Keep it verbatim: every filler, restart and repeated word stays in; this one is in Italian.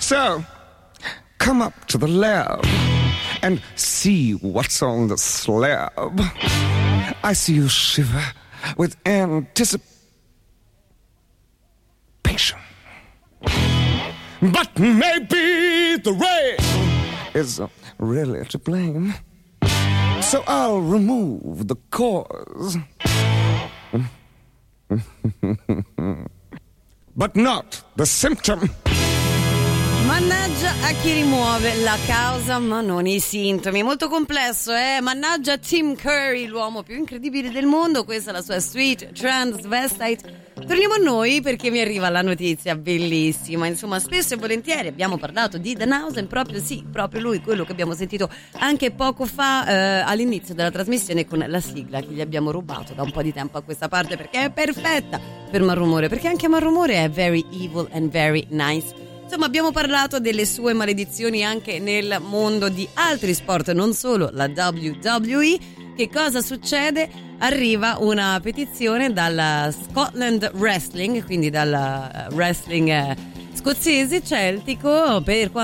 So, come up to the lab and see what's on the slab. I see you shiver with anticipation. But maybe the rain is really to blame. So I'll remove the cause. But not the symptom. Mannaggia a chi rimuove la causa ma non i sintomi. Molto complesso, eh? Mannaggia a Tim Curry, l'uomo più incredibile del mondo. Questa è la sua Sweet Transvestite. Torniamo a noi perché mi arriva la notizia bellissima. Insomma, spesso e volentieri abbiamo parlato di Danhausen, proprio sì, proprio lui, quello che abbiamo sentito anche poco fa eh, all'inizio della trasmissione con la sigla che gli abbiamo rubato da un po' di tempo a questa parte, perché è perfetta per Malrumore, perché anche Malrumore è very evil and very nice. Insomma, abbiamo parlato delle sue maledizioni anche nel mondo di altri sport, non solo la W W E. Che cosa succede? Arriva una petizione dalla Scotland Wrestling, quindi dal wrestling scozzese celtico, per